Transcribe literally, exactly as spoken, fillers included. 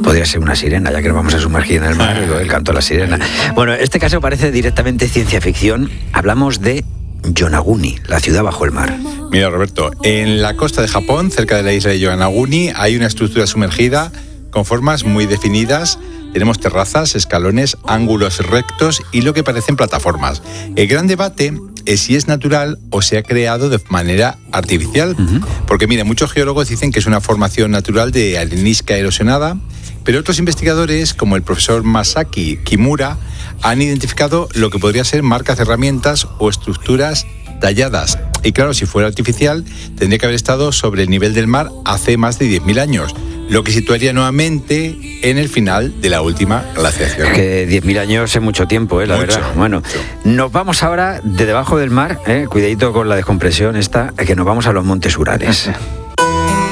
Podría ser una sirena, ya que nos vamos a sumergir en el mar, digo, el canto de la sirena. Bueno, este caso parece directamente ciencia ficción. Hablamos de Yonaguni, la ciudad bajo el mar. Mira, Roberto, en la costa de Japón, cerca de la isla de Yonaguni, hay una estructura sumergida con formas muy definidas. Tenemos terrazas, escalones, ángulos rectos y lo que parecen plataformas. El gran debate es si es natural o se ha creado de manera artificial. Uh-huh. Porque, mira, muchos geólogos dicen que es una formación natural de arenisca erosionada, pero otros investigadores, como el profesor Masaki Kimura, han identificado lo que podría ser marcas de herramientas o estructuras talladas. Y claro, si fuera artificial, tendría que haber estado sobre el nivel del mar hace más de diez mil años, lo que situaría nuevamente en el final de la última glaciación. Que diez mil años es mucho tiempo, ¿eh? La mucho, verdad. Bueno, mucho. Nos vamos ahora de debajo del mar, ¿eh? Cuidadito con la descompresión esta, que nos vamos a los Montes Urales.